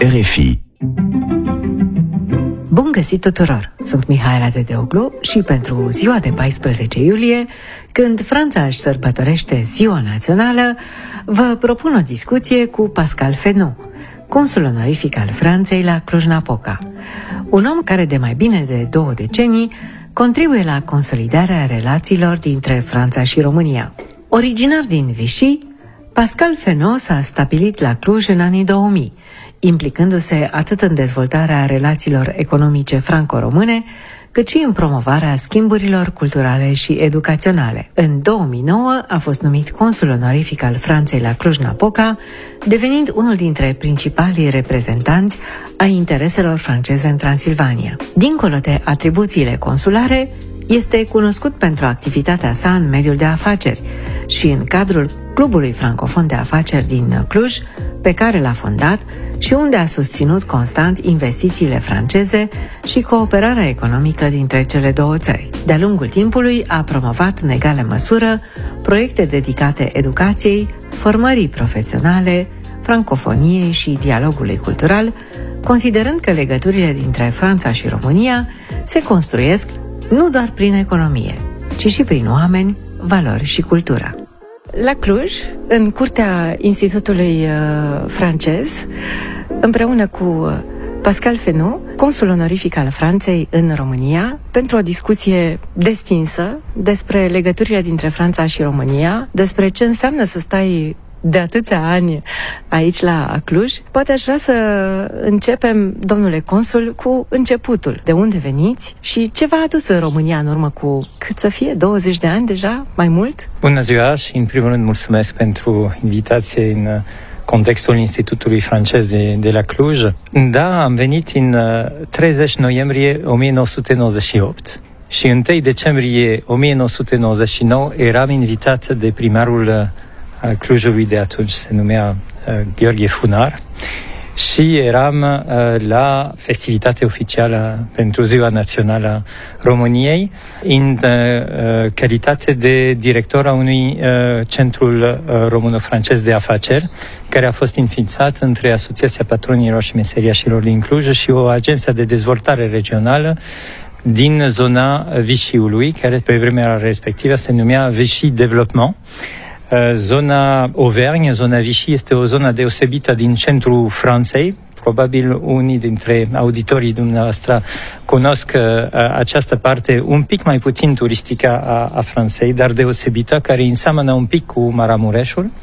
RFI. Bun găsit tuturor! Sunt Mihaela Dedeoglu și pentru ziua de 14 iulie, când Franța își sărbătorește ziua națională, vă propun o discuție cu Pascal Fesneau, consul onorific al Franței la Cluj-Napoca, un om care de mai bine de 2 decenii contribuie la consolidarea relațiilor dintre Franța și România. Originar din Vichy, Pascal Fesneau s-a stabilit la Cluj în anii 2000, implicându-se atât în dezvoltarea relațiilor economice franco-române, cât și în promovarea schimburilor culturale și educaționale. În 2009 a fost numit consul onorific al Franței la Cluj-Napoca, devenind unul dintre principalii reprezentanți ai intereselor franceze în Transilvania. Dincolo de atribuțiile consulare, este cunoscut pentru activitatea sa în mediul de afaceri și în cadrul Clubului Francofon de Afaceri din Cluj, pe care l-a fondat și unde a susținut constant investițiile franceze și cooperarea economică dintre cele două țări. De-a lungul timpului a promovat în egală măsură proiecte dedicate educației, formării profesionale, francofoniei și dialogului cultural, considerând că legăturile dintre Franța și România se construiesc nu doar prin economie, ci și prin oameni, valori și cultură. La Cluj, în curtea Institutului francez, împreună cu Pascal Fesneau, consul onorific al Franței în România, pentru o discuție destinsă despre legăturile dintre Franța și România, despre ce înseamnă să stai de atâția ani aici la Cluj. Poate aș vrea să începem, domnule consul, cu începutul. De unde veniți și ce v-a adus în România în urmă cu, cât să fie, 20 de ani deja, mai mult? Bună ziua și în primul rând mulțumesc pentru invitație în contextul Institutului francez de la Cluj. Da, am venit în 30 noiembrie 1998 și în 1 decembrie 1999 eram invitat de primarul al Clujului de atunci, se numea Gheorghe Funar, și eram la festivitatea oficială pentru Ziua Națională a României în calitate de director a unui centrul româno-francez de afaceri, care a fost înființat între Asociația Patronilor și Meseriașilor din Cluj și o agenție de dezvoltare regională din zona Vichy-ului, care pe vremea respectivă se numea Vichy Development. Zona Auvergne, zona Vichy, este o zonă deosebită din centrul Franței. Probabil unii dintre auditorii dumneavoastră cunosc această parte un pic mai puțin turistică a Franței, dar deosebită, care înseamnă un pic cu Maramureșul.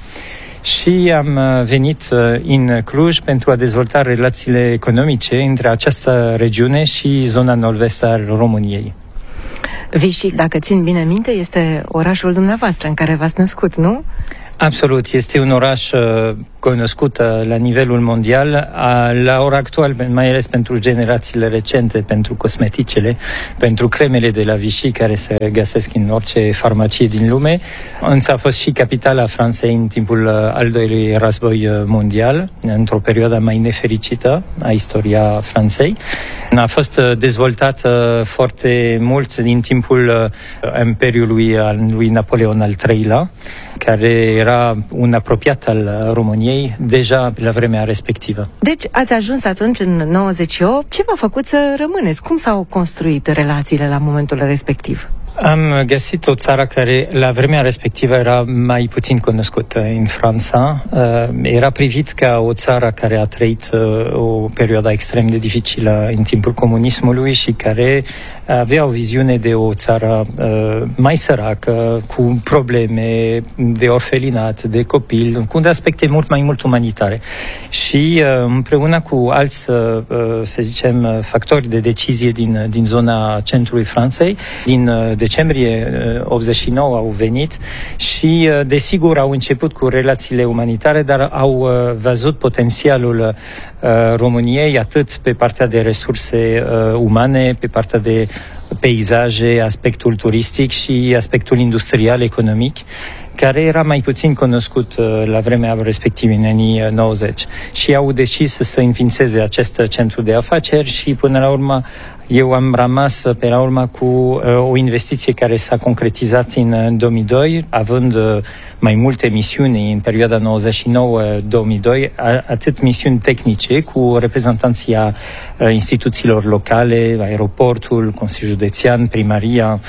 Și am venit în Cluj pentru a dezvolta relațiile economice între această regiune și zona nord-vest a României. Vichy, dacă țin bine minte, este orașul dumneavoastră în care v-ați născut, nu? Absolut, este un oraș cunoscut la nivelul mondial, la ora actuală, mai ales pentru generațiile recente, pentru cosmeticele, pentru cremele de la Vichy, care se găsesc în orice farmacie din lume. Însă a fost și capitala Franței în timpul al doilea război mondial, într-o perioadă mai nefericită a istoria Franței. A fost dezvoltată foarte mult din timpul Imperiului lui Napoleon al III-lea, care era un apropiat al României deja la vremea respectivă. Deci ați ajuns atunci în 98. Ce v-a făcut să rămâneți? Cum s-au construit relațiile la momentul respectiv? Am găsit o țară care la vremea respectivă era mai puțin cunoscută în Franța. Era privit ca o țară care a trăit o perioadă extrem de dificilă în timpul comunismului și care avea o viziune de o țară mai săracă, cu probleme de orfelinat, de copil, cu aspecte mult umanitare. Și împreună cu alți, să zicem, factori de decizie din zona centrului Franței, din decembrie 89 au venit și, desigur, au început cu relațiile umanitare, dar au văzut potențialul României atât pe partea de resurse umane, pe partea de peisaje, aspectul turistic și aspectul industrial, economic, care era mai puțin cunoscut la vremea respectivă, în anii 90. Și au decis să înființeze acest centru de afaceri și până la urmă eu am rămas pe la urmă cu o investiție care s-a concretizat în 2002, având mai multe misiuni în perioada 99-2002, atât misiuni tehnice cu reprezentanția instituțiilor locale, aeroportul, Consiliul Județean, Primaria,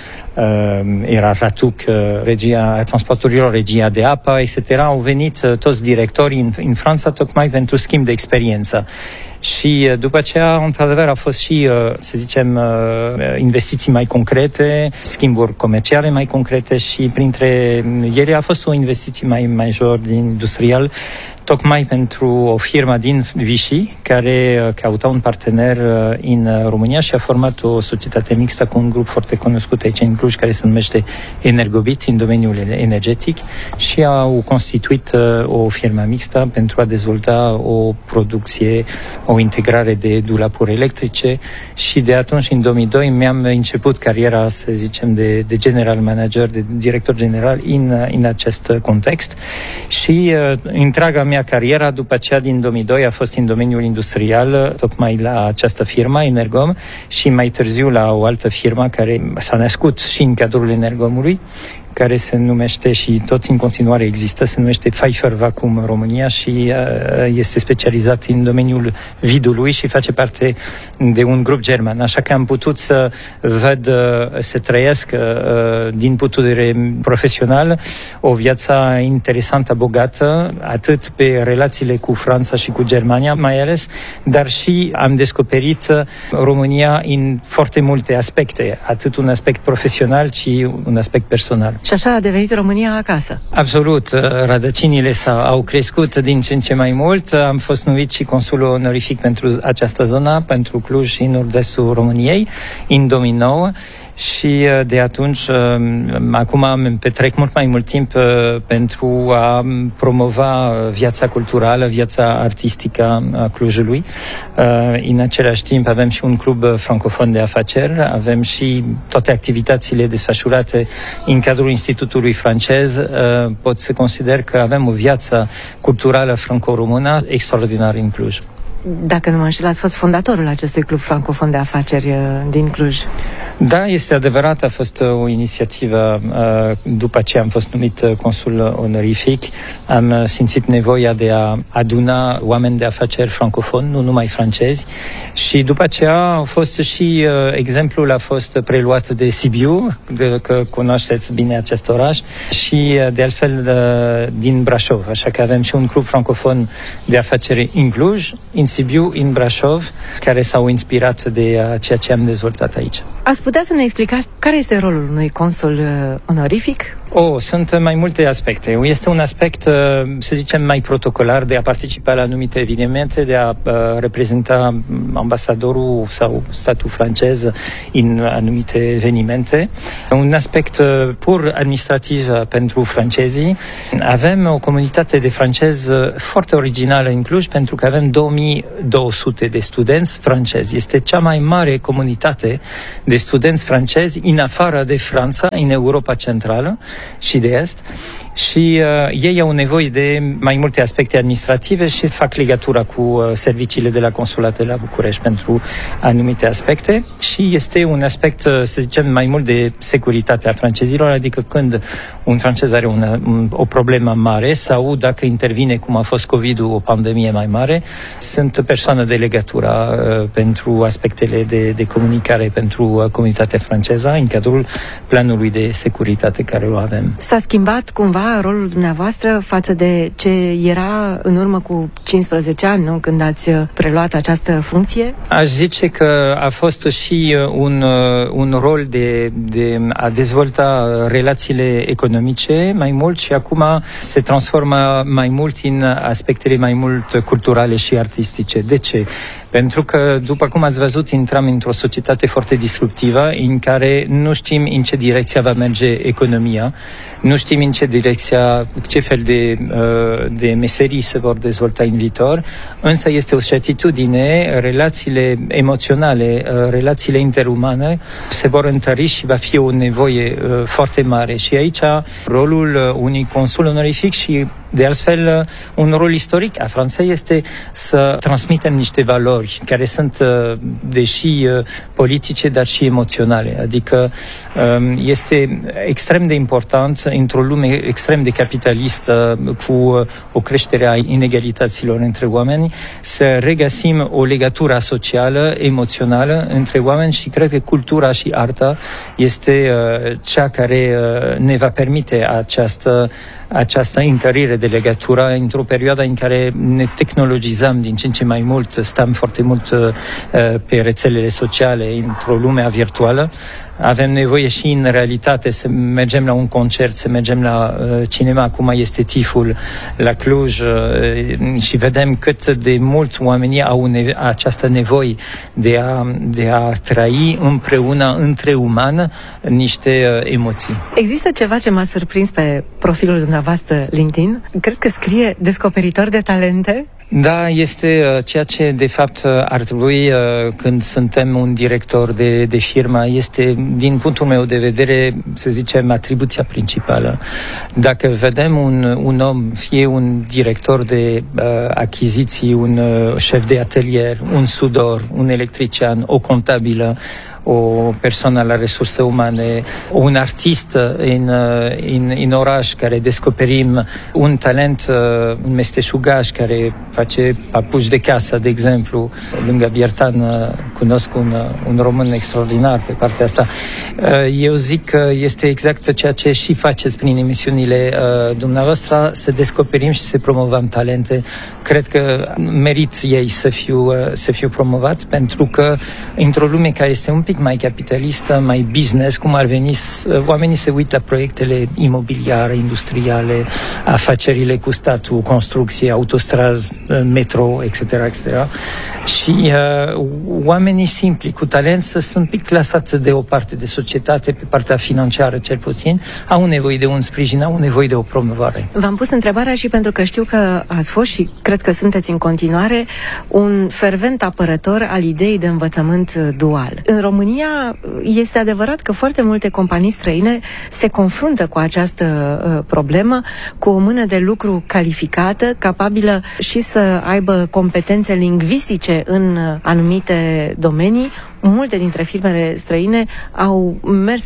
era RATUC, regia transporturilor, regia de apă, etc. Au venit toți directorii în Franța tocmai pentru schimb de experiență. Și după aceea, într-adevăr, a fost și, să zicem, investiții mai concrete, schimburi comerciale mai concrete și printre ele a fost o investiție mai major industrial, tocmai pentru o firmă din Vichy care căuta un partener în România și a format o societate mixtă cu un grup foarte cunoscut aici în Cluj care se numește Energobit în domeniul energetic și au constituit o firmă mixtă pentru a dezvolta o producție, o integrare de dulapuri electrice și de atunci, în 2002, mi-am început cariera, să zicem, de general manager, de director general în acest context și întreaga mea cariera după aceea din 2002 a fost în domeniul industrial, tocmai la această firmă, Energom, și mai târziu la o altă firmă care s-a născut și în cadrul Energomului, care se numește și tot în continuare există, se numește Pfeiffer Vacuum în România și este specializat în domeniul vidului și face parte de un grup german. Așa că am putut să văd, să trăiesc din punct de vedere profesional o viață interesantă, bogată, atât pe relațiile cu Franța și cu Germania mai ales, dar și am descoperit România în foarte multe aspecte, atât un aspect profesional, ci un aspect personal. Și așa a devenit România acasă. Absolut. Rădăcinile au crescut din ce în ce mai mult. Am fost numit și consul onorific pentru această zonă, pentru Cluj și nord-estul României, în 2009. Și de atunci, acum petrec mult mai mult timp pentru a promova viața culturală, viața artistică a Clujului. În același timp avem și un club francofon de afaceri, avem și toate activitățile desfășurate în cadrul Institutului francez. Pot să consider că avem o viață culturală franco-română extraordinară în Cluj. Dacă nu mă înșel, ați fost fondatorul acestui club francofon de afaceri din Cluj. Da, este adevărat, a fost o inițiativă după ce am fost numit consul onorific. Am simțit nevoia de a aduna oameni de afaceri francofoni, nu numai francezi, și după aceea a fost și exemplul a fost preluat de Sibiu, că cunoașteți bine acest oraș, și de altfel din Brașov, așa că avem și un club francofon de afaceri în Cluj, în Sibiu, în Brașov, care s-au inspirat de ceea ce am dezvoltat aici. Ați putea să ne explicați care este rolul unui consul onorific? Sunt mai multe aspecte. Este un aspect, să zicem, mai protocolar, de a participa la anumite evenimente, de a reprezenta ambasadorul sau statul francez în anumite evenimente. Un aspect pur administrativ pentru francezii. Avem o comunitate de francezi foarte originală în Cluj, pentru că avem 2200 de studenți francezi. Este cea mai mare comunitate de studenți francezi în afară de Franța, în Europa Centrală și de Est, și ei au nevoie de mai multe aspecte administrative și fac legătura cu serviciile de la consulate la București pentru anumite aspecte și este un aspect, să zicem, mai mult de securitatea francezilor, adică când un francez are o problemă mare sau dacă intervine, cum a fost COVID-ul, o pandemie mai mare, sunt persoane de legătură pentru aspectele de comunicare pentru comunitatea franceză în cadrul planului de securitate care o avem. S-a schimbat cumva rolul dumneavoastră față de ce era în urmă cu 15 ani, nu? Când ați preluat această funcție? Aș zice că a fost și un rol de a dezvolta relațiile economice mai mult și acum se transformă mai mult în aspectele mai mult culturale și artistice. De ce? Pentru că, după cum ați văzut, intrăm într-o societate foarte disruptivă în care nu știm în ce direcție va merge economia, nu știm în ce direcție direcția, ce fel de meserii se vor dezvolta în viitor, însă este o certitudine, relațiile emoționale, relațiile interumane se vor întări și va fi o nevoie foarte mare. Și aici rolul unui consul onorific și de altfel, un rol istoric a Franței este să transmitem niște valori care sunt, deși politice, dar și emoționale. Adică este extrem de important, într-o lume extrem de capitalistă, cu o creștere a inegalităților între oameni, să regăsim o legătură socială, emoțională între oameni și cred că cultura și arta este cea care ne va permite această întărire de legătură într-o perioadă în care ne tehnologizăm din ce în ce mai mult, stăm foarte mult pe rețelele sociale, într-o lume virtuală. Avem nevoie și în realitate să mergem la un concert, să mergem la cinema, acum este TIFF-ul la Cluj și vedem cât de mulți oameni au această nevoie de a trăi împreună, între uman, niște emoții. Există ceva ce m-a surprins pe profilul dumneavoastră LinkedIn? Cred că scrie descoperitor de talente? Da, este ceea ce de fapt ar trebui când suntem un director de firmă, este din punctul meu de vedere, să zicem, atribuția principală. Dacă vedem un om, fie un director de achiziții, un șef de atelier, un sudor, un electrician, o contabilă, o persoană la resurse umane, un artist în oraș care descoperim un talent, un meșteșugaș care face papuci de casă, de exemplu. Lângă Biertan cunosc un român extraordinar pe partea asta. Eu zic că este exact ceea ce și faceți prin emisiunile dumneavoastră, să descoperim și să promovăm talente. Cred că merit ei să fiu promovat, pentru că într-o lume care este un pic mai capitalistă, mai business, cum ar veni, oamenii se uită la proiectele imobiliare, industriale, afacerile cu statul, construcție, autostrăzi, metro, etc., etc. Și oamenii simpli, cu talent, sunt un pic clasați de o parte de societate, pe partea financiară cel puțin, au nevoie de un sprijin, au nevoie de o promovare. V-am pus întrebarea și pentru că știu că ați fost și cred că sunteți în continuare un fervent apărător al ideii de învățământ dual. În România este adevărat că foarte multe companii străine se confruntă cu această problemă, cu o mână de lucru calificată, capabilă și să aibă competențe lingvistice în anumite domenii. Multe dintre firmele străine au mers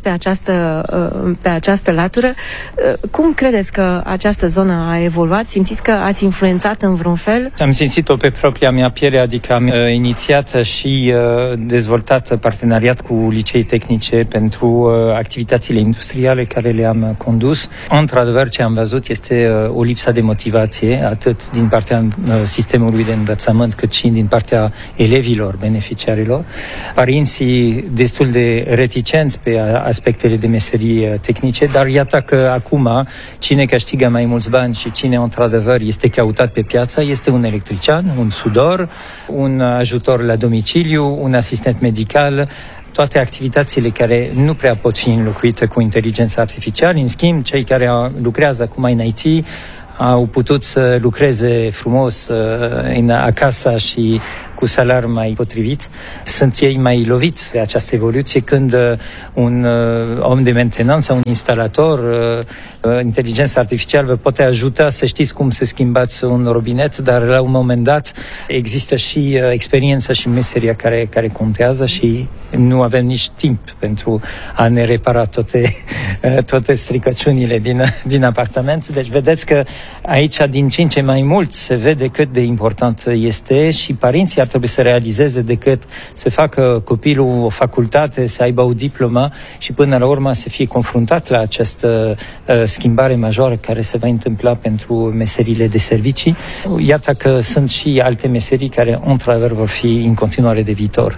pe această latură. Cum credeți că această zonă a evoluat? Simțiți că ați influențat în vreun fel? Am simțit-o pe propria mea piele, adică am inițiat și dezvoltat parteneriat cu licee tehnice pentru activitățile industriale care le-am condus. Într-adevăr, ce am văzut este o lipsă de motivație, atât din partea sistemului de învățământ, cât și din partea elevilor, beneficiarilor. Părinții destul de reticenți pe aspectele de meserii tehnice, dar iată că acum cine câștigă mai mulți bani și cine într-adevăr este căutat pe piață este un electrician, un sudor, un ajutor la domiciliu, un asistent medical, toate activitățile care nu prea pot fi înlocuite cu inteligența artificială. În schimb, cei care lucrează acum în IT au putut să lucreze frumos acasă și cu salariu mai potrivit. Sunt ei mai loviți de această evoluție când un om de mentenanță, un instalator, inteligența artificială vă poate ajuta să știți cum să schimbați un robinet, dar la un moment dat există și experiența și meseria care contează și nu avem nici timp pentru a ne repara toate stricăciunile din apartament. Deci vedeți că aici din ce în ce mai mult se vede cât de important este și părinții ar trebui să realizeze decât să facă copilul o facultate, să aibă o diplomă și până la urmă să fie confruntat la această schimbare majoră care se va întâmpla pentru meserile de servicii. Iată că sunt și alte meserii care într-adevăr vor fi în continuare de viitor.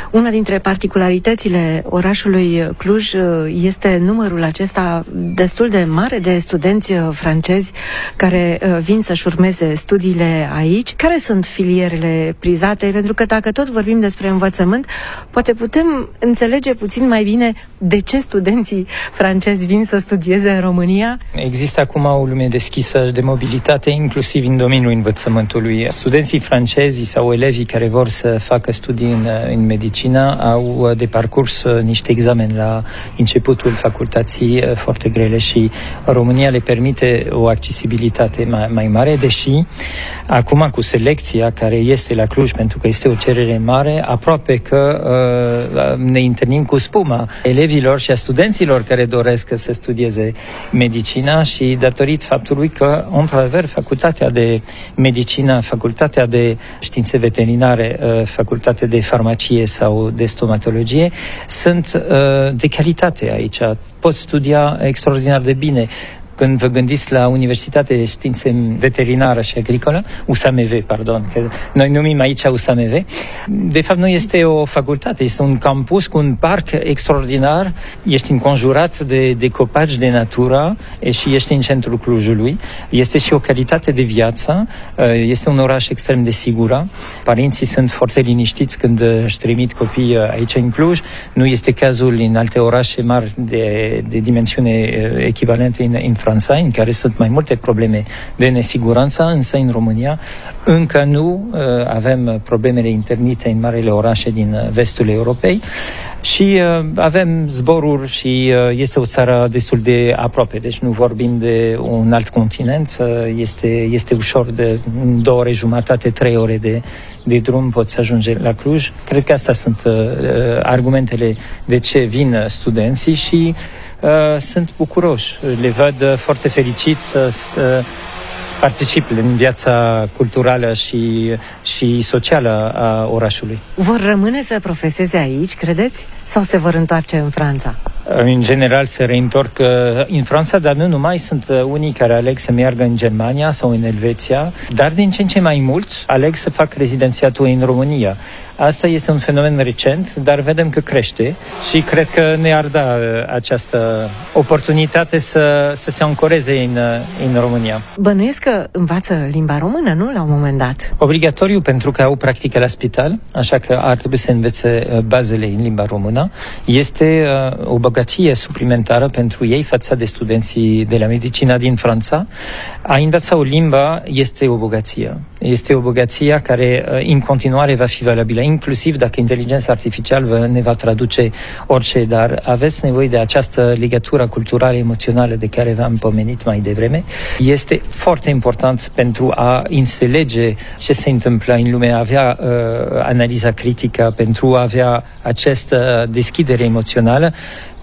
Una dintre particularitățile orașului Cluj este numărul acesta destul de mare de studenți francezi care vin să-și urmeze studiile aici. Care sunt filierele prizate? Pentru că dacă tot vorbim despre învățământ, poate putem înțelege puțin mai bine de ce studenții francezi vin să studieze în România. Există acum o lume deschisă de mobilitate, inclusiv în domeniul învățământului. Studenții francezi sau elevii care vor să facă studii în medicină au de parcurs niște examene la începutul facultății foarte grele și România le permite o accesibilitate mai mare, deși acum cu selecția care este la Cluj, pentru că este o cerere mare, aproape că ne întâlnim cu spuma elevilor și a studenților care doresc să studieze medicina și datorită faptului că, într-adevăr, facultatea de medicină, facultatea de științe veterinare, facultatea de farmacie sau de stomatologie sunt de calitate aici. Poți studia extraordinar de bine. Când vă gândiți la Universitatea de Științe Veterinară și Agricolă, USAMV, pardon, că noi numim aici USAMV, de fapt nu este o facultate, este un campus cu un parc extraordinar, ești înconjurat de copaci, de natură și ești în centrul Clujului, este și o calitate de viață, este un oraș extrem de sigur, părinții sunt foarte liniștiți când își trimit copiii aici în Cluj, nu este cazul în alte orașe mari de dimensiune echivalente în Franța, în care sunt mai multe probleme de nesiguranță, însă în România încă nu avem problemele internite în marele orașe din vestul Europei și avem zboruri și este o țară destul de aproape, deci nu vorbim de un alt continent, este ușor de 2 ore jumătate, 3 ore de drum poți ajunge la Cluj. Cred că astea sunt argumentele de ce vin studenții și sunt bucuroși. Le văd foarte fericiți să participe în viața culturală și socială a orașului. Vor rămâne să profeseze aici, credeți? Sau se vor întoarce în Franța? În general se reîntorc în Franța, dar nu numai. Sunt unii care aleg să meargă în Germania sau în Elveția, dar din ce în ce mai mulți aleg să fac rezidențiatul în România. Asta este un fenomen recent, dar vedem că crește și cred că ne-ar da această oportunitate să se ancoreze în România. Bănuiesc că învață limba română, nu? La un moment dat. Obligatoriu, pentru că au practică la spital, așa că ar trebui să învețe bazele în limba română. Este o bogăție suplimentară pentru ei față de studenții de la medicina din Franța. A învăța o limbă este o bogăție. Este o bogăție care în continuare va fi valabilă, inclusiv dacă inteligența artificială ne va traduce orice, dar aveți nevoie de această legătură culturală, emoțională de care v-am pomenit mai devreme. Este foarte important pentru a înțelege ce se întâmplă în lume, a avea analiza critică, pentru a avea această deschidere emoțională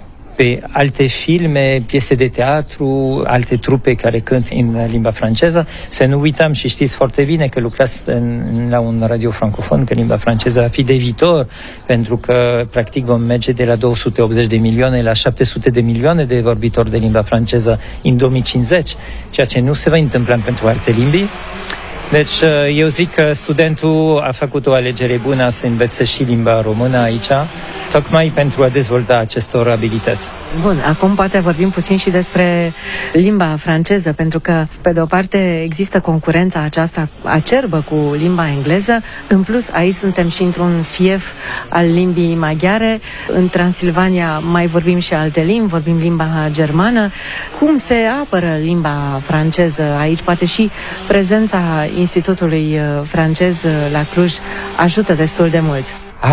pe alte filme, piese de teatru, alte trupe care cânt în limba franceză. Să nu uităm și știți foarte bine că lucrați la un radio francofon, că limba franceză va fi de viitor, pentru că practic vom merge de la 280 de milioane la 700 de milioane de vorbitori de limba franceză în 2050, ceea ce nu se va întâmpla pentru alte limbi. Deci eu zic că studentul a făcut o alegere bună să învețe și limba română aici, tocmai pentru a dezvolta acestor abilități. Bun, acum poate vorbim puțin și despre limba franceză, pentru că, pe de o parte, există concurența aceasta acerbă cu limba engleză. În plus, aici suntem și într-un fief al limbii maghiare. În Transilvania mai vorbim și alte limbi, vorbim limba germană. Cum se apără limba franceză aici? Poate și prezența Institutului francez la Cluj ajută destul de mult.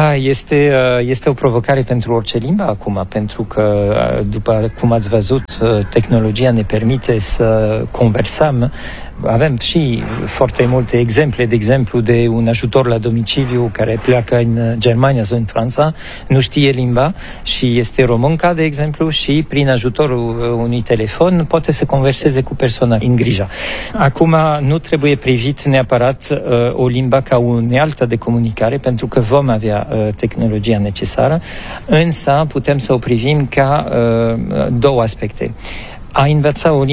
Este o provocare pentru orice limbă acum, pentru că, după cum ați văzut, tehnologia ne permite să conversăm. Avem și foarte multe exemple, de exemplu, de un ajutor la domiciliu care pleacă în Germania sau în Franța, nu știe limba și este româncă, de exemplu, și prin ajutorul unui telefon poate să converseze cu persoana în grijă. Acum nu trebuie privit neapărat o limbă ca o unealtă de comunicare, pentru că vom avea tehnologia necesară, însă putem să o privim ca două aspecte. A învăța o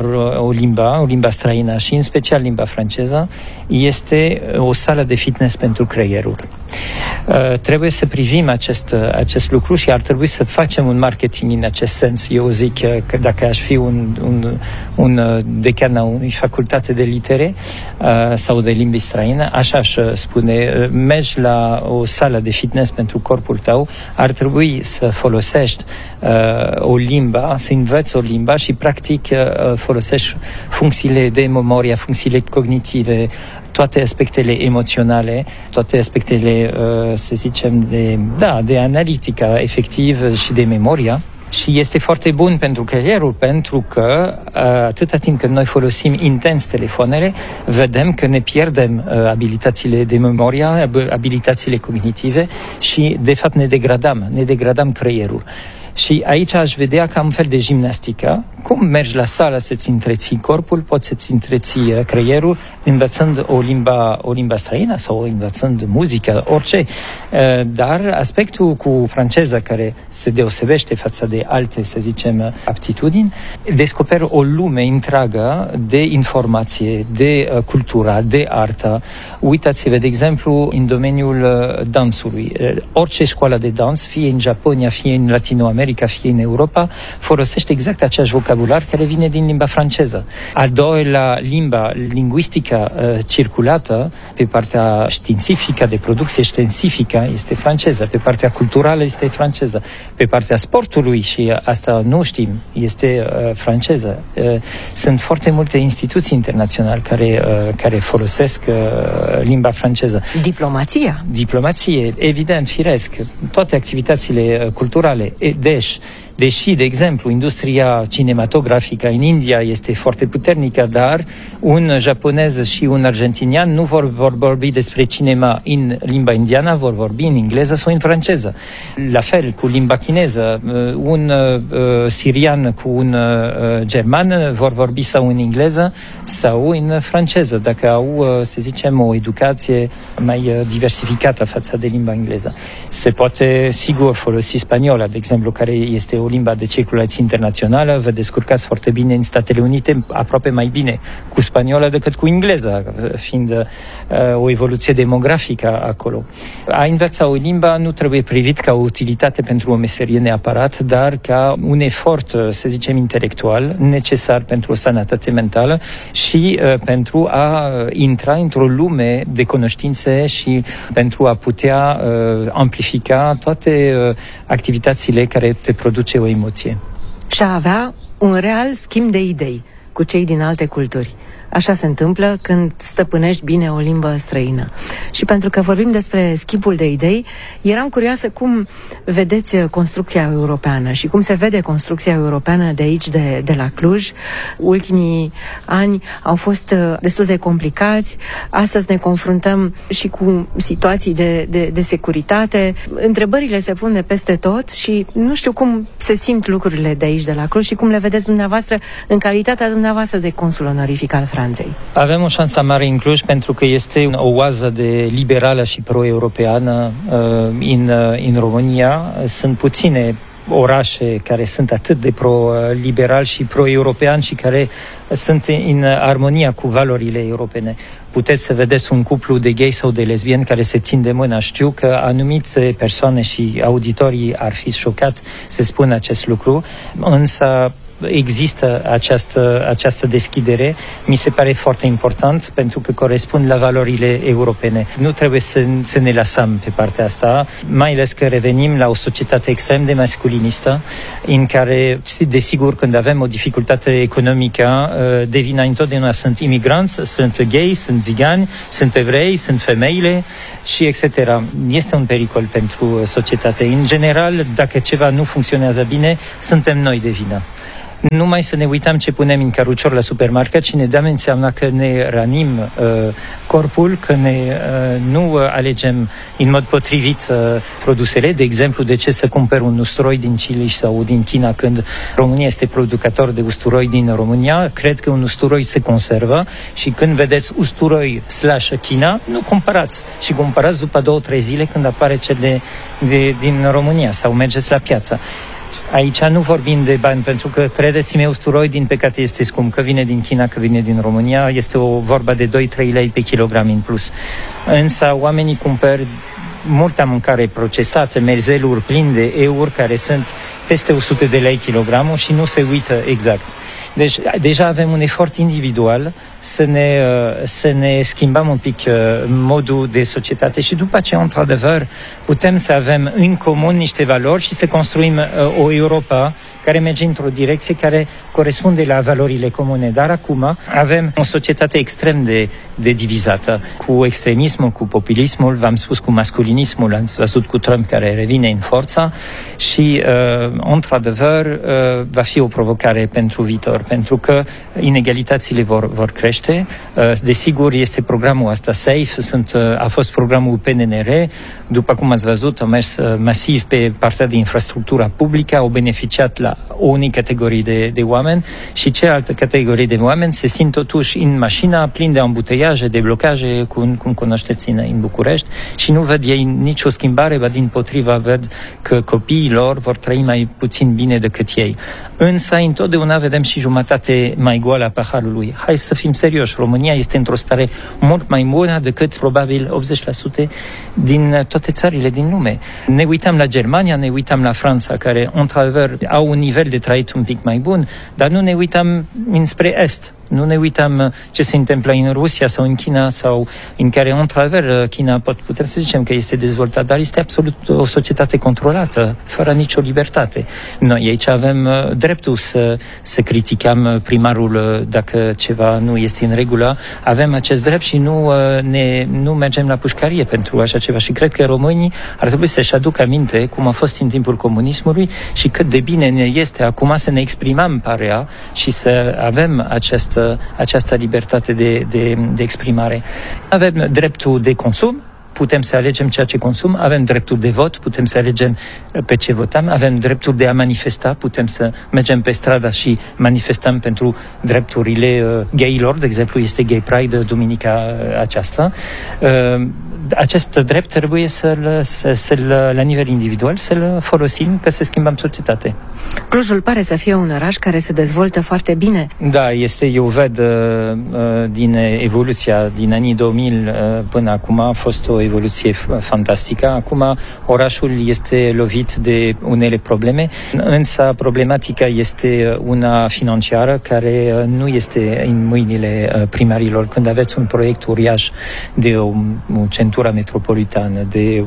limba străină și în special limba franceză este o sală de fitness pentru creierul. Trebuie să privim acest lucru și ar trebui să facem un marketing în acest sens. Eu zic că dacă aș fi un decan a unei facultate de litere sau de limbi străine, așa aș spune, mergi la o sală de fitness pentru corpul tău, ar trebui să folosești o limbă, să înveți o limbă și practic folosești funcțiile de memorie, funcțiile cognitive, toate aspectele emoționale, toate aspectele, să zicem, de analitică efectiv și de memoria. Și este foarte bun pentru creierul, pentru că atâta timp când noi folosim intens telefoanele, vedem că ne pierdem abilitățile de memorie, abilitățile cognitive și, de fapt, ne degradăm creierul. Și aici aș vedea ca un fel de gimnastică. Cum mergi la sală să-ți întreții corpul, poți să-ți întreții creierul, învățând o limba străină sau învățând muzică, orice. Dar aspectul cu franceza, care se deosebește față de alte, să zicem, aptitudini, descoperă o lume întreagă de informație, de cultură, de artă. Uitați-vă, de exemplu, în domeniul dansului. Orice școală de dans, fie în Japonia, fie în Latinoamerica, fie în Europa, folosește exact același vocabular care vine din limba franceză. Al doilea limba lingvistică circulată pe partea științifică, de producție științifică, este franceză. Pe partea culturală este franceză. Pe partea sportului, și asta nu știm, este franceză. Sunt foarte multe instituții internaționale care folosesc limba franceză. Diplomație, evident, firesc. Toate activitățile culturale. Deși, de exemplu, industria cinematografică în India este foarte puternică, dar un japonez și un argentinian nu vor vorbi despre cinema în limba indiană, vor vorbi în engleză sau în franceză. La fel cu limba chineză, un sirian cu un german vor vorbi sau în engleză sau în franceză, dacă au, să zicem, o educație mai diversificată față de limba engleză. Se poate, sigur, folosi spaniola, de exemplu, care este o limba de circulație internațională, vă descurcați foarte bine în Statele Unite, aproape mai bine cu spaniola decât cu engleza, fiind o evoluție demografică acolo. A învăța o limbă nu trebuie privit ca o utilitate pentru o meserie neapărat, dar ca un efort, să zicem, intelectual, necesar pentru o sănătate mentală și pentru a intra într-o lume de cunoștințe și pentru a putea amplifica toate activitățile care te produce o emoție. Și a avea un real schimb de idei cu cei din alte culturi. Așa se întâmplă când stăpânești bine o limbă străină. Și pentru că vorbim despre schimbul de idei, eram curioasă cum vedeți construcția europeană și cum se vede construcția europeană de aici, de la Cluj. Ultimii ani au fost destul de complicați. Astăzi ne confruntăm și cu situații de securitate. Întrebările se pun de peste tot și nu știu cum se simt lucrurile de aici, de la Cluj, și cum le vedeți dumneavoastră în calitatea dumneavoastră de consul onorific al Franței. Avem o șansă mare în Cluj pentru că este o oază de liberală și pro-europeană în România. Sunt puține orașe care sunt atât de pro-liberal și pro-european și care sunt în armonia cu valorile europene. Puteți să vedeți un cuplu de gay sau de lesbieni care se țin de mână. Știu că anumite persoane și auditorii ar fi șocat să spună acest lucru, însă există această deschidere. Mi se pare foarte important pentru că corespund la valorile europene. Nu trebuie să ne lăsăm pe partea asta, mai ales că revenim la o societate extrem de masculinistă, în care, desigur, când avem o dificultate economică, de vină întotdeauna sunt imigranți, sunt gay, sunt țigani, sunt evrei, sunt femeile și etc. Este un pericol pentru societate. În general, dacă ceva nu funcționează bine, suntem noi de vină. Numai să ne uităm ce punem în cărucior la supermarket și ne dăm înseamnă că ne rănim corpul, că nu alegem în mod potrivit produsele. De exemplu, de ce să cumpăr un usturoi din Chile sau din China când România este producător de usturoi din România? Cred că un usturoi se conservă și când vedeți usturoi / China, nu cumpărați. Și cumpărați după 2-3 zile când apare cel din România sau mergeți la piață. Aici nu vorbim de bani, pentru că, credeți-mă, usturoi din păcate este scump, că vine din China, că vine din România, este o vorba de 2-3 lei pe kilogram în plus. Însă oamenii cumpăr multă mâncare procesată, merzeluri pline de euri care sunt peste 100 de lei kilogramul și nu se uită exact. Deci deja avem un efort individual să ne schimbăm un pic modul de societate și după aceea, într-adevăr, putem să avem în comun niște valori și să construim o Europa care merge într-o direcție care corespunde la valorile comune. Dar acum avem o societate extrem de divizată, cu extremismul, cu populismul, v-am spus, cu masculinismul, am văzut cu Trump care revine în forța și, într-adăvăr, va fi o provocare pentru viitor, pentru că inegalitățile vor crește. Desigur, este programul ăsta SAFE, a fost programul PNR, după cum ați văzut, a mers masiv pe partea de infrastructura publică, au beneficiat la o unică categorie de oameni și cealaltă categorie de oameni se simt totuși în mașina plin de ambuteiaje, de blocaje, cum cunoașteți în București, și nu văd ei nicio schimbare, ba dimpotriva văd că copiii lor vor trăi mai puțin bine decât ei. Însă, întotdeauna vedem și jumătate mai goală a paharului. Hai să fim serioși, România este într-o stare mult mai bună decât probabil 80% din toate țările din lume. Ne uităm la Germania, ne uităm la Franța, care, într-adevăr, au un nivel de trait un pic mai bun, dar nu ne uităm înspre Est. Nu ne uităm ce se întâmplă în Rusia sau în China, sau în care, într-adevăr, China putem să zicem că este dezvoltată, dar este absolut o societate controlată, fără nicio libertate. Noi aici avem dreptul să criticăm primarul dacă ceva nu este în regulă. Avem acest drept și nu mergem la pușcărie pentru așa ceva. Și cred că românii ar trebui să-și aducă aminte cum a fost în timpul comunismului și cât de bine ne este acum să ne exprimăm părerea și să avem această libertate de exprimare. Avem dreptul de consum, putem să alegem ceea ce consum, avem dreptul de vot, putem să alegem pe ce votăm, avem dreptul de a manifesta, putem să mergem pe stradă și manifestăm pentru drepturile gayilor, de exemplu, este Gay Pride duminica aceasta. Acest drept trebuie la nivel individual să-l folosim ca să schimbăm societatea. Clujul pare să fie un oraș care se dezvoltă foarte bine. Da, eu ved din evoluția din anii 2000 până acum a fost o evoluție fantastică. Acum orașul este lovit de unele probleme, însă problematica este una financiară care nu este în mâinile primarilor. Când aveți un proiect uriaș de o centură metropolitană, de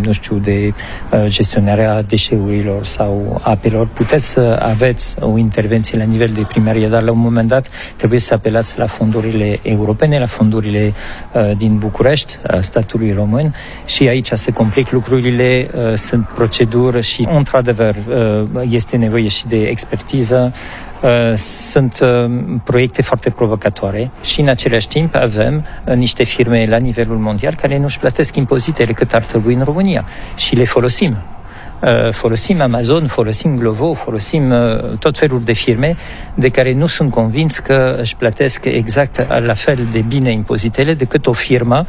gestionarea deșeurilor sau apelor, puteți să aveți o intervenție la nivel de primărie, dar la un moment dat trebuie să apelați la fondurile europene, la fondurile din București, a statului român, și aici se complică lucrurile, sunt proceduri și, într-adevăr, este nevoie și de expertiză. Sunt proiecte foarte provocatoare și în același timp avem niște firme la nivelul mondial care nu își plătesc impozitele cât ar trebui în România și le folosim. Folosim Amazon, folosim Glovo, folosim tot felul de firme de care nu sunt convins că își plătesc exact la fel de bine impozitele decât o firmă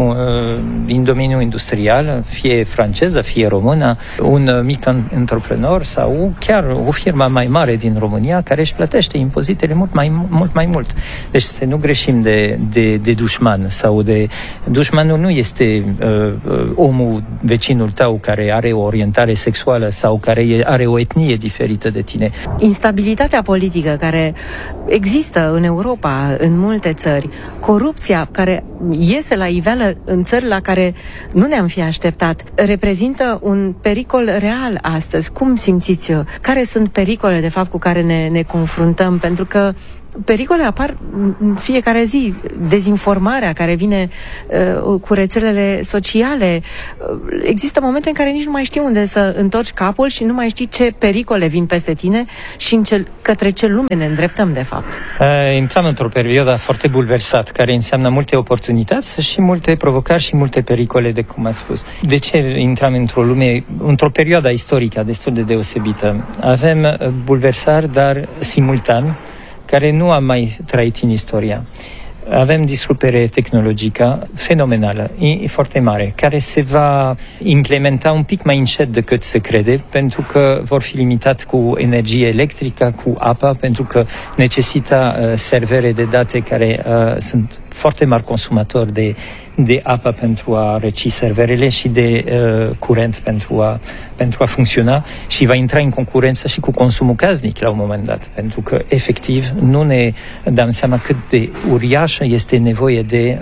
în domeniul industrial, fie franceză, fie română, un mic antreprenor sau chiar o firmă mai mare din România care își plătește impozitele mult mai mult. Deci să nu greșim de dușman sau dușmanul nu este omul, vecinul tău care are o orientare sexuală sau care are o etnie diferită de tine. Instabilitatea politică care există în Europa, în multe țări, corupția care iese la iveală în țări la care nu ne-am fi așteptat, reprezintă un pericol real astăzi. Cum simțiți? Care sunt pericole, de fapt, cu care ne confruntăm? Pentru că pericole apar în fiecare zi. Dezinformarea care vine cu rețelele sociale. Există momente în care nici nu mai știi unde să întorci capul și nu mai știi ce pericole vin peste tine și către ce lume ne îndreptăm, de fapt. Intrăm într-o perioadă foarte bulversată, care înseamnă multe oportunități și multe provocări și multe pericole, de cum ați spus. De ce intrăm într-o perioadă istorică destul de deosebită? Avem bulversari, dar simultan, care nu am mai trăit în istoria. Avem disrupere tehnologică fenomenală, foarte mare, care se va implementa un pic mai încet decât se crede, pentru că vor fi limitat cu energie electrică, cu apă, pentru că necesită servere de date care sunt foarte mari consumatori de apă pentru a răci serverele și de curent pentru a funcționa și va intra în concurență și cu consumul casnic la un moment dat, pentru că efectiv nu ne dăm seama cât de uriașă este nevoie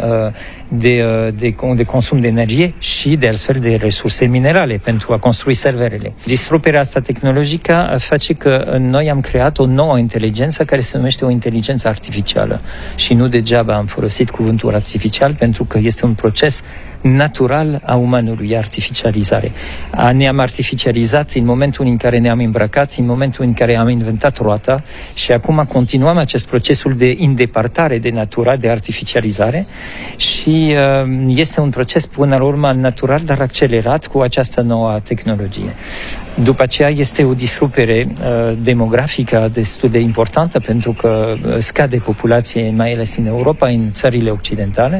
de consum de energie și de astfel de resurse minerale pentru a construi serverele. Disruperea asta tehnologică face că noi am creat o nouă inteligență care se numește o inteligență artificială și nu degeaba am folosit cuvântul artificial pentru că este un proces natural a umanului, artificializare. Ne-am artificializat în momentul în care ne-am îmbrăcat, în momentul în care am inventat roata și acum continuăm acest procesul de îndepărtare de natura, de artificializare și este un proces până la urmă natural, dar accelerat cu această nouă tehnologie. După aceea este o disrupere demografică destul de importantă pentru că scade populație, mai ales în Europa, în țările occidentale.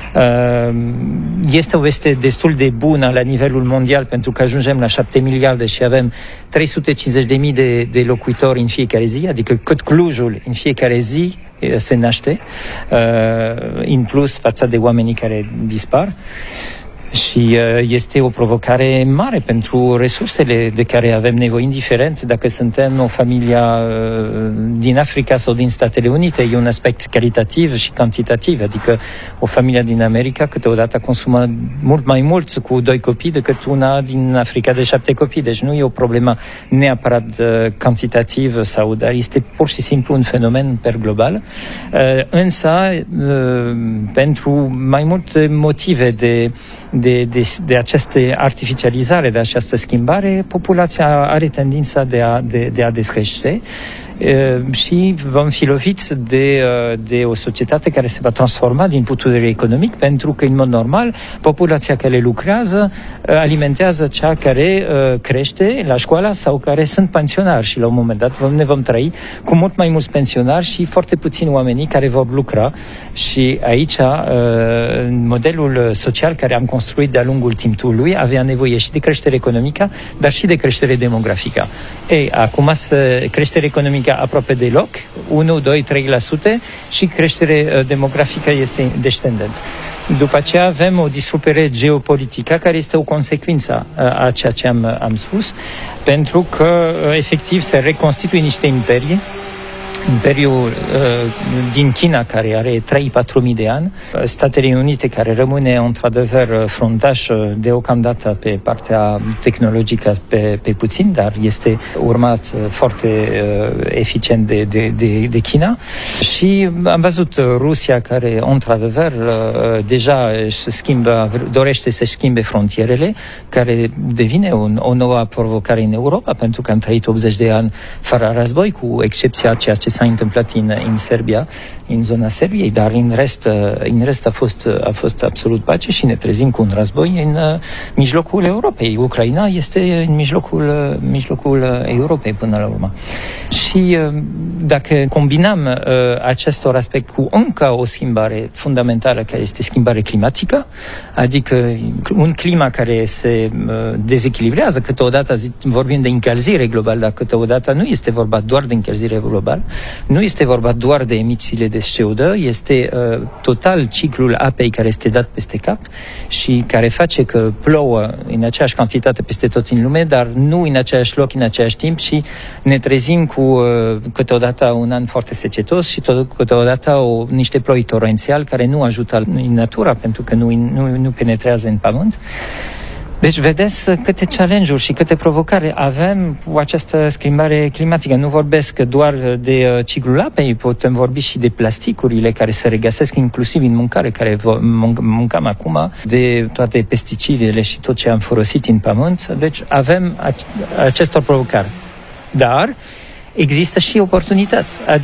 Este o veste destul de bună la nivelul mondial pentru că ajungem la 7 miliarde și avem 350.000 de locuitori în fiecare zi, adică cât Clujul în fiecare zi se naște, în plus față de oamenii care dispar. Și este o provocare mare pentru resursele de care avem nevoie, indiferent dacă suntem o familie din Africa sau din Statele Unite. E un aspect calitativ și cantitativ, adică o familie din America câteodată consumă mult mai mult cu 2 copii decât una din Africa de 7 copii. Deci nu e o problemă neapărat cantitativ sau, dar este pur și simplu un fenomen per global. Însă, pentru mai multe motive de această artificializare, de această schimbare, populația are tendința de a descrește și vom fi loviți de o societate care se va transforma din punct de vedere economic, pentru că, în mod normal, populația care lucrează alimentează cea care crește la școală sau care sunt pensionari și, la un moment dat, ne vom trăi cu mult mai mulți pensionari și foarte puțini oamenii care vor lucra și aici modelul social care am construit de-a lungul timpului avea nevoie și de creștere economică, dar și de creștere demografică. Acum creștere economică aproape deloc, 1, 2, 3% și creștere demografică este descendent. După aceea avem o disrupere geopolitică care este o consecință a ceea ce am spus, pentru că efectiv se reconstituie niște imperii. Imperiul din China, care are 3-4 mii de ani, Statele Unite, care rămâne într-adevăr fruntaș deocamdată pe partea tehnologică pe puțin, dar este urmat foarte eficient de China. Și am văzut Rusia, care într-adevăr deja dorește să schimbe frontierele, care devine o nouă provocare în Europa, pentru că am trăit 80 de ani fără război, cu excepția ceea ce s-a întâmplat în Serbia, în zona Serbiei, dar în rest a fost absolut pace și ne trezim cu un război în mijlocul Europei. Ucraina este în mijlocul Europei până la urmă. Și dacă combinăm acestor aspect cu încă o schimbare fundamentală, care este schimbare climatică, adică un clima care se dezechilibrează, câteodată vorbim de încălzire globală, dar câteodată nu este vorba doar de încălzire globală, nu este vorba doar de emisiile de CO2, este total ciclul apei care este dat peste cap și care face că plouă în aceeași cantitate peste tot în lume, dar nu în același loc, în același timp și ne trezim cu câteodată un an foarte secetos și câteodată niște ploi torențiali care nu ajută în natura pentru că nu penetrează în pământ. Deci vedeți câte challenge-uri și câte provocare avem cu această schimbare climatică. Nu vorbesc doar de ciclul apei, putem vorbi și de plasticurile care se regăsesc inclusiv în mâncare, care mâncăm acum, de toate pesticidele și tot ce am folosit în pământ. Deci avem acestor provocări. Dar există și oportunități.